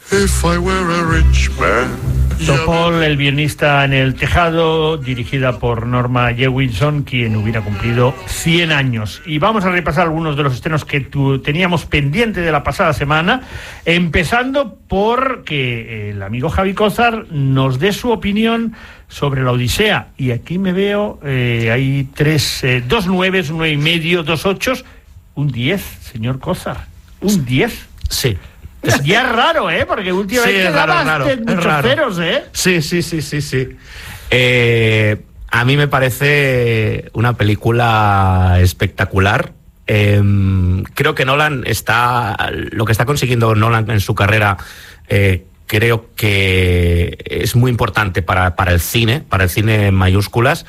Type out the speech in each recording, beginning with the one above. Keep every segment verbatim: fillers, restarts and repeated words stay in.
If I were a rich man. Topol, el violinista en el tejado, dirigida por Norma Jewison, quien hubiera cumplido cien años. Y vamos a repasar algunos de los estrenos que tu, teníamos pendiente de la pasada semana, empezando por que el amigo Javi Cózar nos dé su opinión sobre la Odisea. Y aquí me veo, eh, hay tres, eh, dos nueves, un nueve y medio, dos ochos, un diez, señor Cózar, un diez. Sí. Ya es raro, ¿eh? Porque últimamente sí, dabas raro, raro, muchos raro. ceros, ¿eh? Sí, sí, sí, sí, sí. Eh, a mí me parece una película espectacular. Eh, creo que Nolan está... Lo que está consiguiendo Nolan en su carrera... Eh, creo que es muy importante para, para el cine, para el cine en mayúsculas,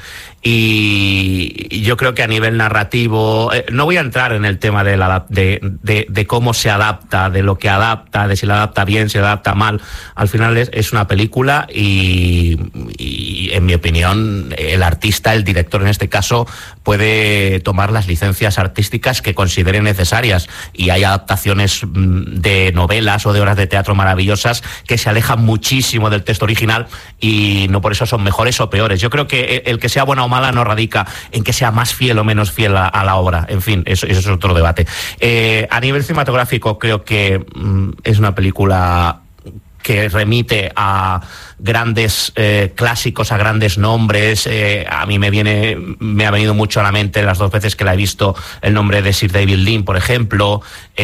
y yo creo que a nivel narrativo, eh, no voy a entrar en el tema de, la, de, de, de cómo se adapta, de lo que adapta, de si la adapta bien, si la adapta mal. Al final es, es una película y, y, en mi opinión, el artista, el director en este caso, puede tomar las licencias artísticas que considere necesarias, y hay adaptaciones de novelas o de obras de teatro maravillosas que se alejan muchísimo del texto original y no por eso son mejores o peores. Yo creo que el que sea buena o mala no radica en que sea más fiel o menos fiel a, a la obra. En fin, eso, eso es otro debate. Eh, a nivel cinematográfico creo que mm, es una película que remite a grandes eh, clásicos, a grandes nombres. Eh, a mí me viene, me ha venido mucho a la mente las dos veces que la he visto el nombre de Sir David Lean, por ejemplo.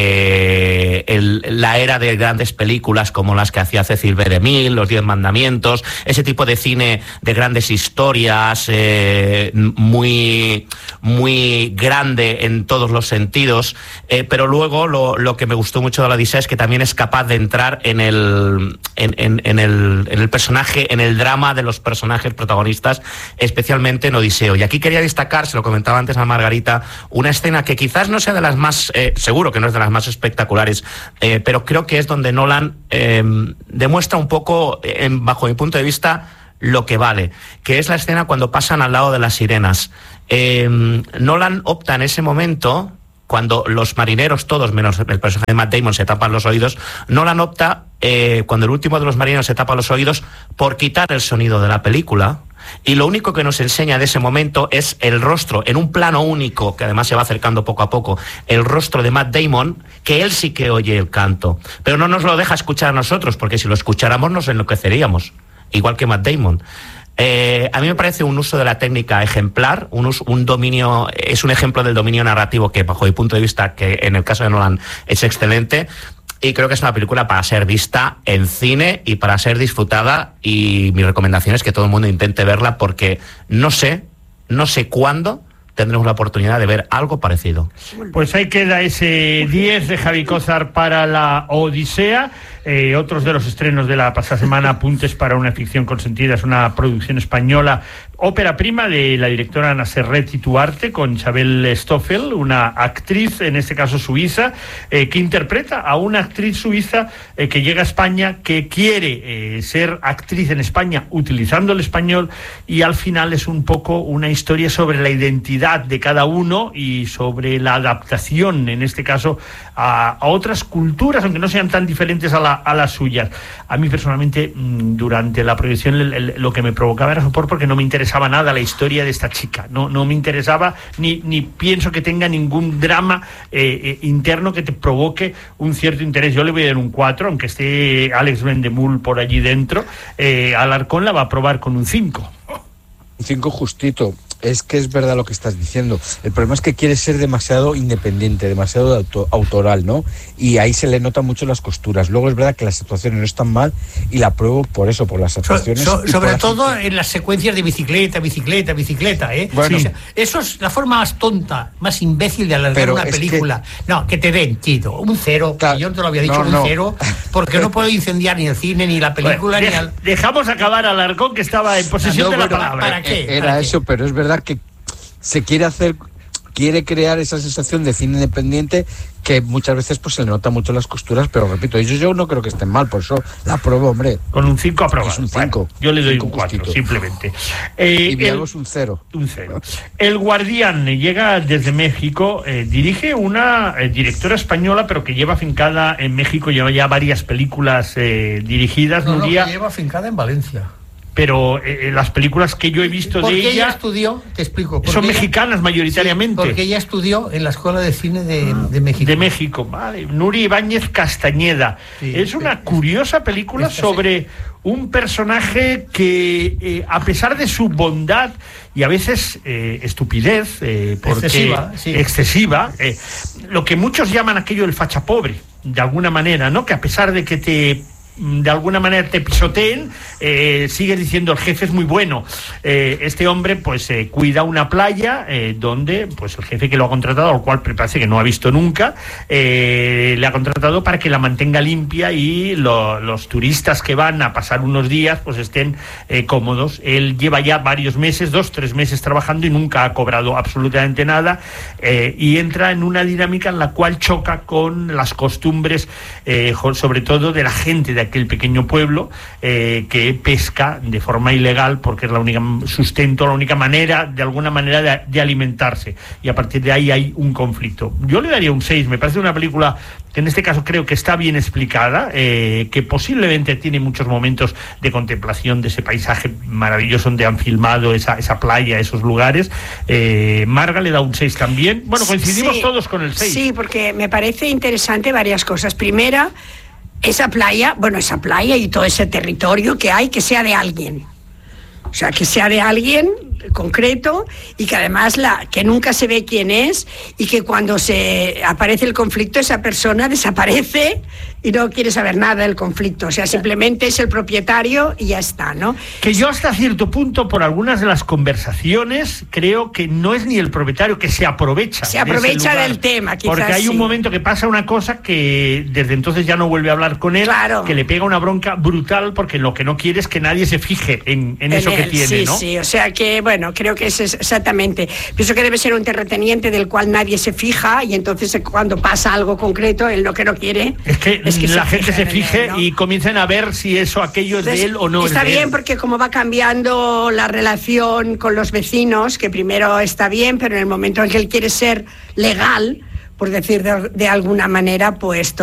Eh, el, la era de grandes películas como las que hacía Cecil B. DeMille, Los Diez Mandamientos, ese tipo de cine de grandes historias, eh, muy, muy grande en todos los sentidos. Eh, pero luego lo, lo que me gustó mucho de la Odisea es que también es capaz de entrar en el, en, en, en el, en el personaje, en el drama de los personajes protagonistas, especialmente en Odiseo. Y aquí quería destacar, se lo comentaba antes a Margarita, una escena que quizás no sea de las más, eh, seguro que no es de las más espectaculares, eh, pero creo que es donde Nolan eh, demuestra un poco, eh, bajo mi punto de vista, lo que vale, que es la escena cuando pasan al lado de las sirenas. Eh, Nolan opta en ese momento, cuando los marineros todos, menos el personaje de Matt Damon, se tapan los oídos, Nolan opta, eh, cuando el último de los marineros se tapa los oídos, por quitar el sonido de la película, y lo único que nos enseña de ese momento es el rostro, en un plano único, que además se va acercando poco a poco, el rostro de Matt Damon, que él sí que oye el canto, pero no nos lo deja escuchar a nosotros, porque si lo escucháramos nos enloqueceríamos, igual que Matt Damon. Eh, a mí me parece un uso de la técnica ejemplar, un, uso, un dominio, es un ejemplo del dominio narrativo que, bajo mi punto de vista, que en el caso de Nolan es excelente, y creo que es una película para ser vista en cine y para ser disfrutada, y mi recomendación es que todo el mundo intente verla, porque no sé, no sé cuándo tendremos la oportunidad de ver algo parecido. Pues ahí queda ese diez de Javi Cózar para la Odisea. Eh, otros de los estrenos de la pasada semana, Apuntes para una ficción consentida, es una producción española, ópera prima de la directora Ana Serret Duarte, con Isabel Stoffel, una actriz, en este caso suiza, eh, que interpreta a una actriz suiza eh, que llega a España, que quiere eh, ser actriz en España utilizando el español, y al final es un poco una historia sobre la identidad de cada uno y sobre la adaptación, en este caso, a, a otras culturas, aunque no sean tan diferentes a, la, a las suyas. A mí personalmente, durante la proyección, el, el, lo que me provocaba era sopor, porque no me interesaba nada la historia de esta chica, no, no me interesaba, ni, ni pienso que tenga ningún drama eh, eh, interno que te provoque un cierto interés. Yo le voy a dar un cuatro, aunque esté Alex Vendemul por allí dentro. eh, Alarcón la va a probar con un cinco. Un cinco justito. Es que es verdad lo que estás diciendo. El problema es que quiere ser demasiado independiente, demasiado auto, autoral, ¿no? Y ahí se le notan mucho las costuras. Luego es verdad que las actuaciones no están mal, y la apruebo por eso, por las actuaciones. So, so, sobre por todo las... en las secuencias de bicicleta, bicicleta, bicicleta, ¿eh? Bueno. Sí, eso es la forma más tonta, más imbécil de alargar Pero una película. Que... No, que te den, Tito, un cero. Claro. Yo te lo había dicho, no, un no. cero, porque no puedo incendiar ni el cine, ni la película, Bueno, ni de, al... Dejamos acabar a Alarcón, que estaba en posesión no, de la bueno, palabra. ¿Para qué? Era ¿Para eso, qué? pero es verdad que se quiere hacer quiere crear esa sensación de cine independiente que muchas veces pues se le nota mucho las costuras, pero repito, yo, yo no creo que estén mal, por eso la apruebo, hombre. Con un cinco aprobado. Es un cinco. Bueno, yo le doy cinco un cuatro, justito. simplemente. Eh, y Viago es un cero. Un cero. El Guardián llega desde México, eh, dirige una eh, directora española, pero que lleva afincada en México, lleva ya varias películas eh, dirigidas, no, Nuria. No, que lleva afincada en Valencia. Pero eh, las películas que yo he visto de ella, ella estudió, te explico. Son ella, mexicanas mayoritariamente. Sí, porque ella estudió en la Escuela de Cine de, de México. De México, vale. Nuria Ibáñez Castañeda. Sí, es una es, curiosa película es, sobre sí. un personaje que, eh, a pesar de su bondad y a veces eh, estupidez, eh, porque excesiva, sí. excesiva eh, lo que muchos llaman aquello del facha pobre, de alguna manera, ¿no? Que a pesar de que te de alguna manera te pisoteen, eh, sigue diciendo el jefe es muy bueno. Eh, este hombre pues eh, cuida una playa eh, donde pues el jefe que lo ha contratado, al cual parece que no ha visto nunca, eh, le ha contratado para que la mantenga limpia y lo, los turistas que van a pasar unos días pues estén eh, cómodos. Él lleva ya varios meses, dos, tres meses trabajando y nunca ha cobrado absolutamente nada, eh, y entra en una dinámica en la cual choca con las costumbres, eh, sobre todo de la gente de aquel pequeño pueblo, eh, que pesca de forma ilegal porque es la única sustento, la única manera, de alguna manera, de, de alimentarse, y a partir de ahí hay un conflicto. Yo le daría un seis, me parece una película que en este caso creo que está bien explicada, eh, que posiblemente tiene muchos momentos de contemplación de ese paisaje maravilloso donde han filmado esa, esa playa, esos lugares. eh, Marga le da un seis también. Bueno, coincidimos sí, todos con el seis. Sí, porque me parece interesante varias cosas. Primera, esa playa, bueno, esa playa y todo ese territorio que hay, que sea de alguien. O sea, que sea de alguien concreto y que además la que nunca se ve quién es y que cuando se aparece el conflicto esa persona desaparece y no quiere saber nada del conflicto, o sea, simplemente es el propietario y ya está, ¿no? Que yo hasta cierto punto, por algunas de las conversaciones, creo que no es ni el propietario, que se aprovecha. Se aprovecha de del tema, quizás. Porque hay sí. un momento que pasa una cosa que desde entonces ya no vuelve a hablar con él, claro. que le pega una bronca brutal porque lo que no quiere es que nadie se fije en, en, en eso él, que tiene, sí, ¿no? Sí, o sea que, bueno, creo que es exactamente. Pienso que debe ser un terrateniente del cual nadie se fija y entonces cuando pasa algo concreto, él lo que no quiere es que, es que la se gente se fije él, ¿no? Y comiencen a ver si eso, aquello es entonces, de él o no está es de bien él. Porque como va cambiando la relación con los vecinos, que primero está bien, pero en el momento en que él quiere ser legal, por decir de, de alguna manera, pues